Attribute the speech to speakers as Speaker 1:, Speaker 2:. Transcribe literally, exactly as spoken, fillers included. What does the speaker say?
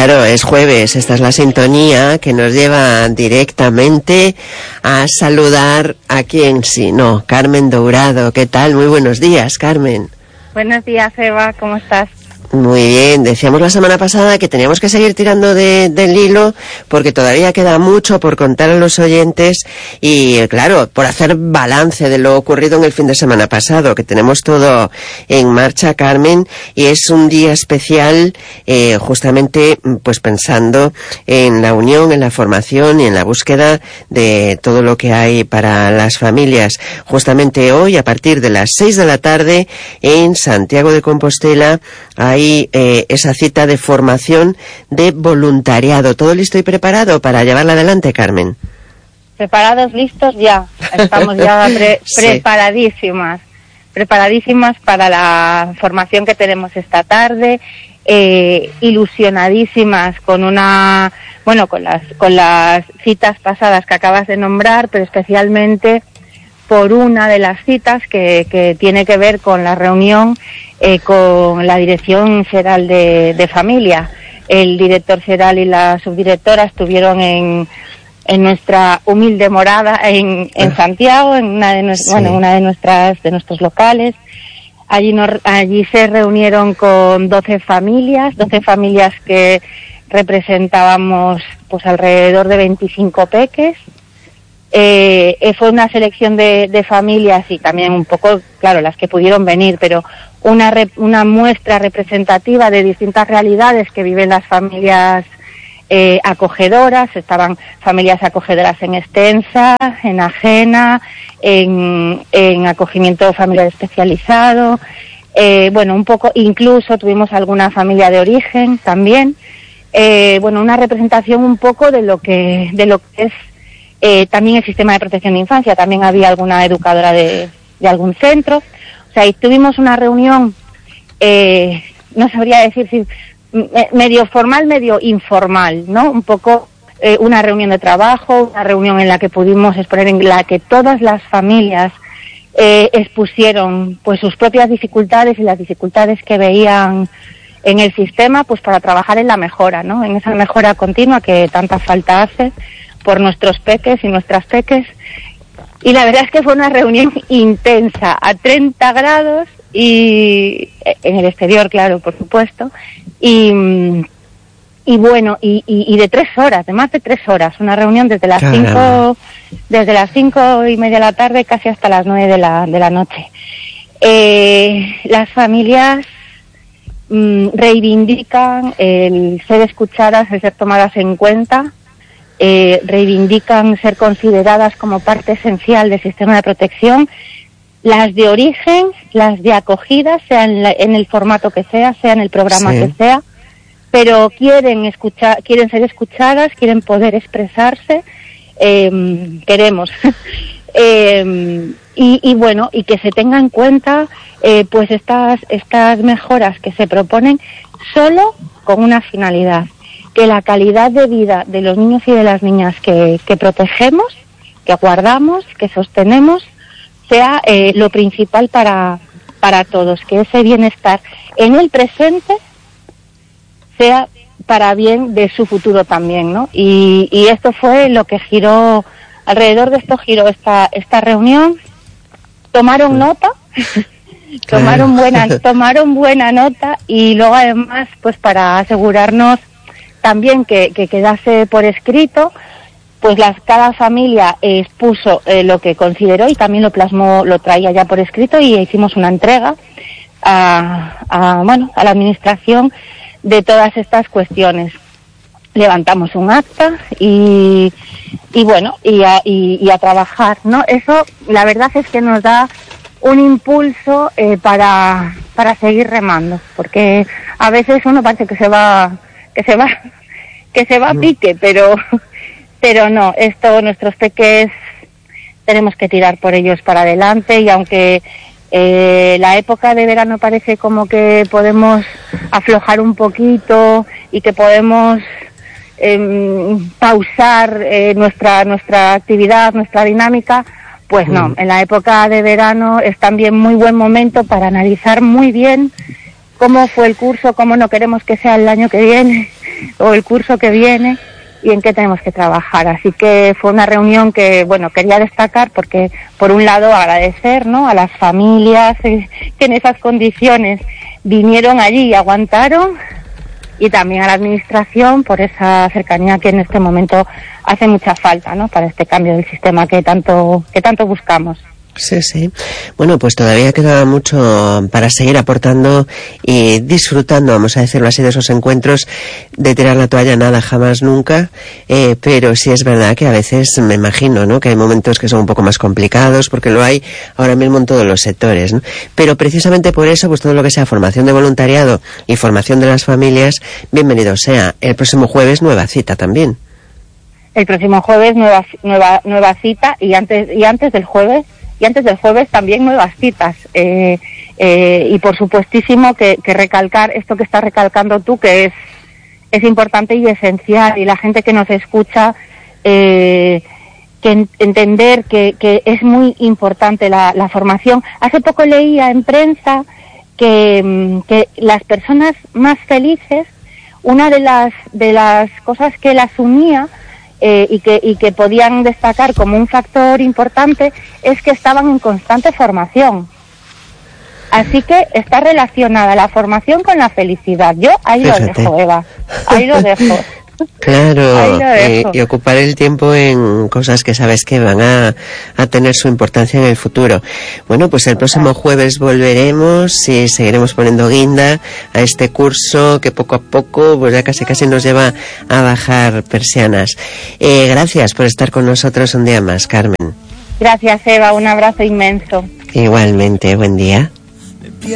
Speaker 1: Claro, es jueves, esta es la sintonía que nos lleva directamente a saludar a quien sí, no, Carmen Dourado. ¿Qué tal? Muy buenos días, Carmen.
Speaker 2: Buenos días, Eva, ¿cómo estás?
Speaker 1: Muy bien, decíamos la semana pasada que teníamos que seguir tirando de, del hilo porque todavía queda mucho por contar a los oyentes y, claro, por hacer balance de lo ocurrido en el fin de semana pasado, que tenemos todo en marcha, Carmen, y es un día especial eh, justamente pues pensando en la unión, en la formación y en la búsqueda de todo lo que hay para las familias. Justamente hoy, a partir de las seis de la tarde, en Santiago de Compostela, hay Eh, esa cita de formación de voluntariado. ¿Todo listo y preparado para llevarla adelante, Carmen?
Speaker 2: Preparados, listos ya. Estamos ya pre
Speaker 1: sí.
Speaker 2: preparadísimas. Preparadísimas para la formación que tenemos esta tarde. Eh, ilusionadísimas con una, bueno, con las, con las citas pasadas que acabas de nombrar, pero especialmente por una de las citas que, que tiene que ver con la reunión eh, con la Dirección Xeral de, de Familia. El director xeral y la subdirectora estuvieron en, en nuestra humilde morada en, en Santiago, en una de, nuestras, sí. bueno, una de nuestras de nuestros locales. Allí, nos, allí se reunieron con doce familias, doce familias que representábamos pues alrededor de veinticinco peques. Eh, fue una selección de, de familias y también un poco, claro, las que pudieron venir, pero una, re, una muestra representativa de distintas realidades que viven las familias eh, acogedoras. Estaban familias acogedoras en extensa, en ajena, en, en acogimiento familiar especializado, eh, bueno, un poco, incluso tuvimos alguna familia de origen también, eh, bueno, una representación un poco de lo que, de lo que es Eh, también el sistema de protección de infancia. También había alguna educadora de, de algún centro. O sea, y tuvimos una reunión, eh, no sabría decir si medio formal, medio informal, ¿no? Un poco eh, una reunión de trabajo, una reunión en la que pudimos exponer, en la que todas las familias eh, expusieron pues sus propias dificultades y las dificultades que veían en el sistema, pues para trabajar en la mejora, ¿no? En esa mejora continua que tanta falta hace por nuestros peques y nuestras peques. Y la verdad es que fue una reunión intensa, a treinta grados, y en el exterior, claro, por supuesto, y, y bueno, y, y, y de tres horas, de más de tres horas, una reunión desde las Caramba. cinco, desde las cinco y media de la tarde casi hasta las nueve de la, de la noche. Eh, las familias mm, reivindican el ser escuchadas, el ser tomadas en cuenta. Eh, reivindican ser consideradas como parte esencial del sistema de protección, las de origen, las de acogida, sea en, la, en el formato que sea, sea en el programa sí. que sea, pero quieren escuchar, quieren ser escuchadas, quieren poder expresarse, eh, queremos. eh, y, y bueno, y que se tenga en cuenta eh, pues estas, estas mejoras que se proponen solo con una finalidad: que la calidad de vida de los niños y de las niñas que, que protegemos, que guardamos, que sostenemos, sea eh, lo principal para, para todos, que ese bienestar en el presente sea para bien de su futuro también, ¿no? Y, y esto fue lo que giró, alrededor de esto giró esta, esta reunión. Tomaron nota, tomaron buena, tomaron buena nota, y luego además, pues para asegurarnos también que, que quedase por escrito, pues las, cada familia expuso eh, lo que consideró y también lo plasmó, lo traía ya por escrito, y hicimos una entrega a, a, bueno, a la administración de todas estas cuestiones. Levantamos un acta y, y bueno, y a, y, y a trabajar, ¿no? Eso, la verdad es que nos da un impulso eh, para, para seguir remando, porque a veces uno parece que se va, que se va, que se va a pique, pero, pero no, esto, nuestros peques, tenemos que tirar por ellos para adelante, y aunque eh, la época de verano parece como que podemos aflojar un poquito y que podemos eh, pausar eh, nuestra, nuestra actividad, nuestra dinámica, pues no, en la época de verano es también muy buen momento para analizar muy bien cómo fue el curso, cómo no queremos que sea el año que viene, o el curso que viene y en qué tenemos que trabajar. Así que fue una reunión que, bueno, quería destacar porque, por un lado, agradecer, ¿no?, a las familias eh, que en esas condiciones vinieron allí y aguantaron, y también a la administración por esa cercanía que en este momento hace mucha falta, ¿no?, para este cambio del sistema que tanto que tanto buscamos.
Speaker 1: Sí, sí. Bueno, pues todavía queda mucho para seguir aportando y disfrutando, vamos a decirlo así, de esos encuentros. De tirar la toalla nada, jamás, nunca, eh, pero sí es verdad que a veces me imagino, ¿no?, que hay momentos que son un poco más complicados, porque lo hay ahora mismo en todos los sectores, ¿no? Pero precisamente por eso, pues todo lo que sea formación de voluntariado y formación de las familias, bienvenido sea. El próximo jueves nueva cita también.
Speaker 2: El próximo jueves nueva nueva nueva cita y antes y antes del jueves Y antes del jueves también nuevas citas. Eh, eh, y por supuestísimo que, que recalcar esto que estás recalcando tú, que es, es importante y esencial. Y la gente que nos escucha, eh, que en, entender que, que es muy importante la, la formación. Hace poco leía en prensa que, que las personas más felices, una de las, de las cosas que las unía, Eh, y que y que podían destacar como un factor importante, es que estaban en constante formación. Así que está relacionada la formación con la felicidad. Yo ahí Fíjate. lo dejo, Eva. Ahí lo dejo.
Speaker 1: Claro, eh, y ocupar el tiempo en cosas que sabes que van a, a tener su importancia en el futuro. Bueno, pues el próximo jueves volveremos y seguiremos poniendo guinda a este curso que poco a poco, pues ya casi casi nos lleva a bajar persianas. Eh, gracias por estar con nosotros un día más, Carmen.
Speaker 2: Gracias, Eva, un abrazo inmenso.
Speaker 1: Igualmente, buen día.